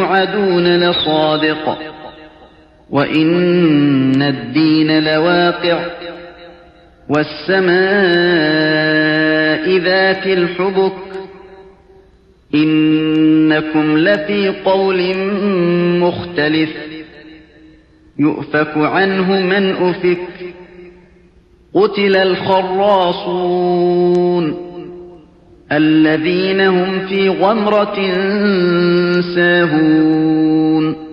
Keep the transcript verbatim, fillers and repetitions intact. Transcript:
توعدون لصادق وإن الدين لواقع والسماء ذات الحبك إنكم لفي قول مختلف يؤفك عنه من أفك قتل الخراصون الذين هم في غمرة ساهون